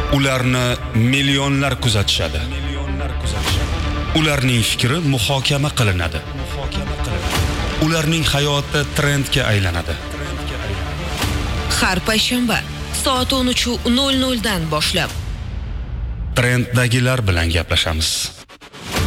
Ularni millionlar kuzatishadi. Ularning fikri muhokama qilinadi. Ularning hayoti trendga aylanadi. Har payshanba soat 13:00 dan boshlab Trenddagilar bilan gaplashamiz.